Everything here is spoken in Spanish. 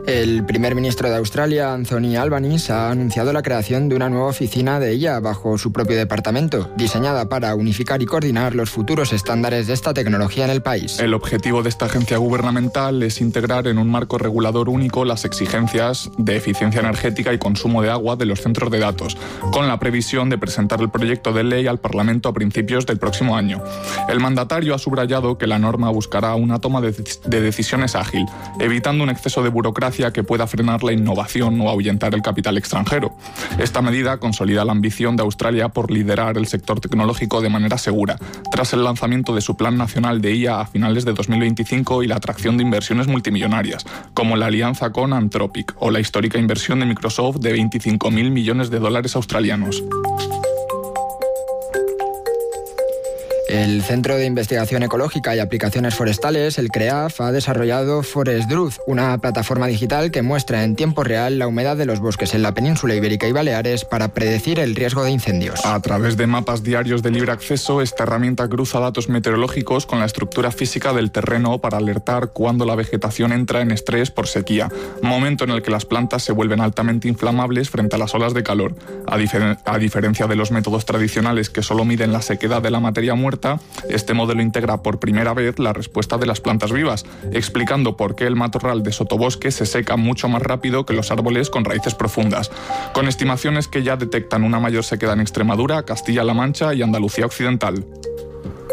El primer ministro de Australia, Anthony Albanese, ha anunciado la creación de una nueva oficina de ella bajo su propio departamento, diseñada para unificar y coordinar los futuros estándares de esta tecnología en el país. El objetivo de esta agencia gubernamental es integrar en un marco regulador único las exigencias de eficiencia energética y consumo de agua de los centros de datos, con la previsión de presentar el proyecto de ley al Parlamento a principios del próximo año. El mandatario ha subrayado que la norma buscará una toma de decisiones ágil, evitando un exceso de burocracia que pueda frenar la innovación o ahuyentar el capital extranjero. Esta medida consolida la ambición de Australia por liderar el sector tecnológico de manera segura, tras el lanzamiento de su Plan Nacional de IA a finales de 2025 y la atracción de inversiones multimillonarias, como la alianza con Anthropic o la histórica inversión de Microsoft de 25.000 millones de dólares australianos. El Centro de Investigación Ecológica y Aplicaciones Forestales, el CREAF, ha desarrollado ForestDruth, una plataforma digital que muestra en tiempo real la humedad de los bosques en la península ibérica y Baleares para predecir el riesgo de incendios. A través de mapas diarios de libre acceso, esta herramienta cruza datos meteorológicos con la estructura física del terreno para alertar cuando la vegetación entra en estrés por sequía, momento en el que las plantas se vuelven altamente inflamables frente a las olas de calor. A diferencia de los métodos tradicionales que solo miden la sequedad de la materia muerta, este modelo integra por primera vez la respuesta de las plantas vivas, explicando por qué el matorral de sotobosque se seca mucho más rápido que los árboles con raíces profundas, con estimaciones que ya detectan una mayor sequedad en Extremadura, Castilla-La Mancha y Andalucía Occidental.